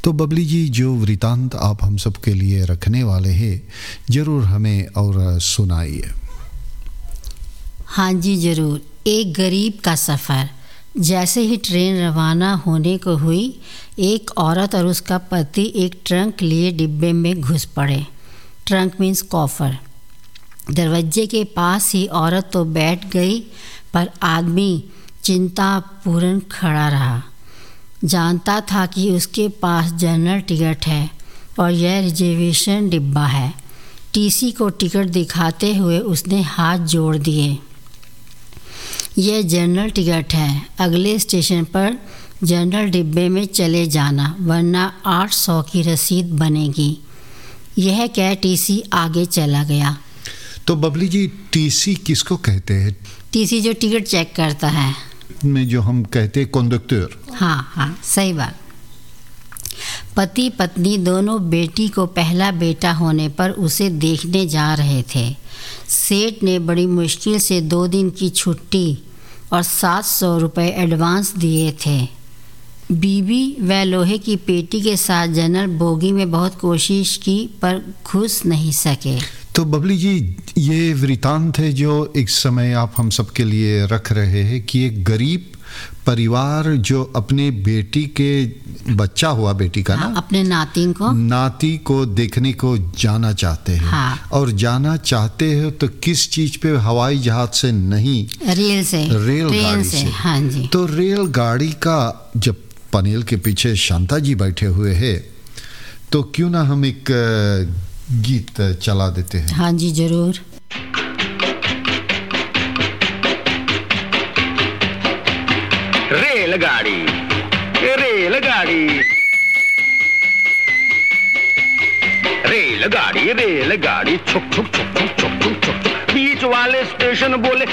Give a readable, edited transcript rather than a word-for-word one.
तो बबली जी, जो वृतांत आप हम सब के लिए रखने वाले हैं, जरूर हमें और सुनाइए। हाँ जी ज़रूर। एक गरीब का सफ़र। जैसे ही ट्रेन रवाना होने को हुई, एक औरत और उसका पति एक ट्रंक लिए डिब्बे में घुस पड़े। Trunk means coffer. दरवाजे के पास ही औरत तो बैठ गई, पर आदमी चिंतापूर्ण खड़ा रहा। जानता था कि उसके पास जनरल टिकट है और यह रिजर्वेशन डिब्बा है। टीसी को टिकट दिखाते हुए उसने हाथ जोड़ दिए। यह जनरल टिकट है, अगले स्टेशन पर जनरल डिब्बे में चले जाना, वरना 800 की रसीद बनेगी। यह कह टीसी आगे चला गया। तो बबली जी, टीसी किसको कहते हैं? टीसी जो टिकट चेक करता है, में जो हम कहते हैं कंडक्टर। हाँ, सही बात। पति पत्नी दोनों बेटी को पहला बेटा होने पर उसे देखने जा रहे थे। सेठ ने बड़ी मुश्किल से 2 दिन की छुट्टी और 700 रुपये एडवांस दिए थे। बीवी व लोहे की पेटी के साथ जनरल बोगी में बहुत कोशिश की, पर घुस नहीं सके। तो बबली जी, ये वृतांत है जो एक समय आप हम सब के लिए रख रहे हैं कि एक गरीब परिवार जो अपने बेटी के बच्चा हुआ, बेटी का ना, अपने नाती को देखने को जाना चाहते हैं। हाँ। और जाना चाहते हो तो किस चीज पे? हवाई जहाज से नहीं, रेलगाड़ी से। हाँ जी। तो रेलगाड़ी का जब पनेल के पीछे शांता जी बैठे हुए हैं, तो क्यों ना हम एक गीत चला देते हैं। हाँ जी जरूर। रेलगाड़ी रेलगाड़ी रेलगाड़ी रेलगाड़ी छुक छुक छुक छुक छुक छुक छुक। बीच वाले स्टेशन बोले